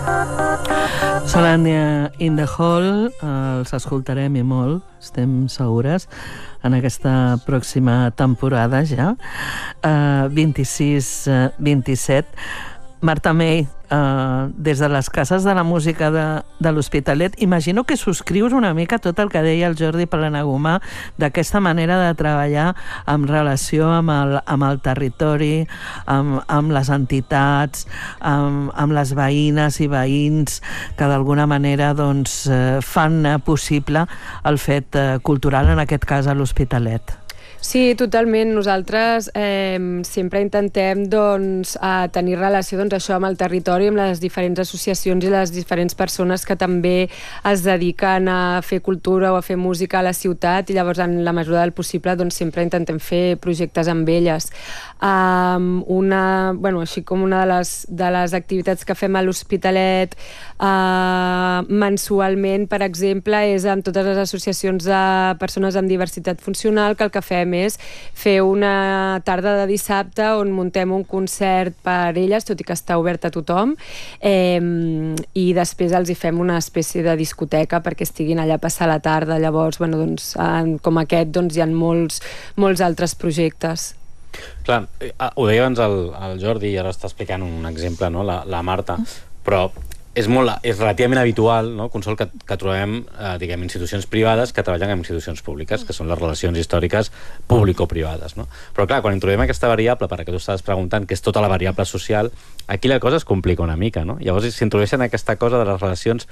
Solània in the Hall, els escoltarem i molt, estem segures, en aquesta pròxima temporada ja, 26-27. Marta May, des de les cases de la música de l'Hospitalet, imagino que subscrius una mica tot el que deia el Jordi Planagumà d'aquesta manera de treballar en relació amb el territori, amb les entitats, amb les veïnes i veïns que d'alguna manera doncs, fan possible el fet cultural, en aquest cas a l'Hospitalet. Sí, totalment. Nosaltres sempre intentem tenir relació això amb el territori, amb les diferents associacions i les diferents persones que també es dediquen a fer cultura o a fer música a la ciutat, i llavors en la mesura del possible sempre intentem fer projectes amb elles. Així com una de les activitats que fem a l'Hospitalet mensualment, per exemple, és amb totes les associacions de persones amb diversitat funcional, que el que fem és fer una tarda de dissabte on muntem un concert per elles, tot i que està obert a tothom, i després els hi fem una espècie de discoteca perquè estiguin allà a passar la tarda. Llavors, com aquest, hi ha molts altres projectes. Clar, ho deia abans el Jordi, i ara està explicant un exemple, no? La Marta, però és relativament habitual, no? Consol, que trobem institucions privades que treballen amb institucions públiques, que són les relacions històriques público-privades, no? Però clar, quan introduïm aquesta variable, per a que tu estaves preguntant, que és tota la variable social, aquí la cosa es complica una mica, no? Llavors s'introdueixen aquesta cosa de les relacions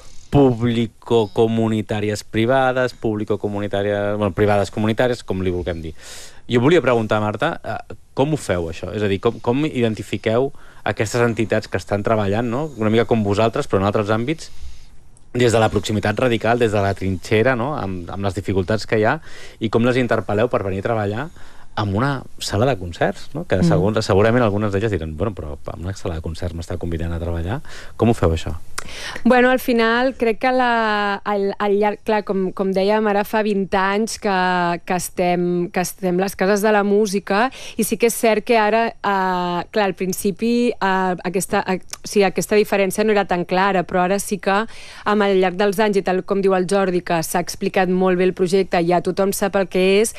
público-comunitàries privades, privades comunitàries, com li vulguem dir. Jo volia preguntar, Marta, com ho feu, això? És a dir, com identifiqueu aquestes entitats que estan treballant, no? Una mica com vosaltres, però en altres àmbits, des de la proximitat radical, des de la trinxera, no? Amb les dificultats que hi ha, i com les interpel·leu per venir a treballar en una sala de concerts, no? Que segurament algunes d'elles diran, bueno, però en una sala de concerts m'està convidant a treballar. Com ho feu, això? Al final crec que al llarg, clar, com dèiem, ara fa 20 anys que estem les cases de la música, i sí que és cert que ara, clar, al principi aquesta diferència no era tan clara, però ara sí que al llarg dels anys, i tal com diu el Jordi, que s'ha explicat molt bé el projecte, ja tothom sap el que és,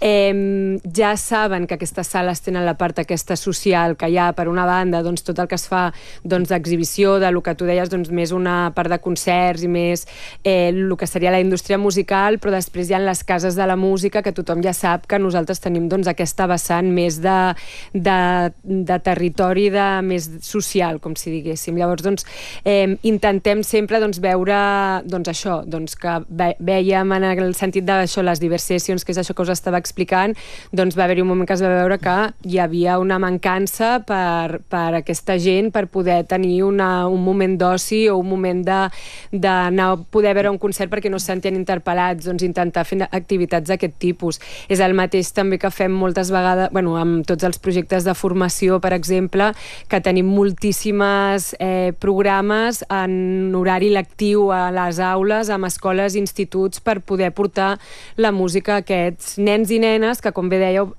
ja saben que aquestes sales tenen la part aquesta social, que hi ha, per una banda, tot el que es fa d'exhibició, del que tu deies, més una part de concerts i més el que seria la indústria musical, però després hi ha les cases de la música, que tothom ja sap que nosaltres tenim aquesta vessant més de territori, més social, com si diguéssim. Llavors, intentem sempre veure això, que vèiem en el sentit d'això, les diversessions, que és això que us estava explicant, va haver-hi un moment que es va veure que hi havia una mancança per aquesta gent per poder tenir un moment d'oci o un moment d'anar a poder veure un concert perquè no se sentien interpel·lats, intentar fer activitats d'aquest tipus. És el mateix també que fem moltes vegades, amb tots els projectes de formació, per exemple, que tenim moltíssims programes en horari lectiu a les aules, amb escoles i instituts, per poder portar la música a aquests nens i nenes que, com bé dèieu,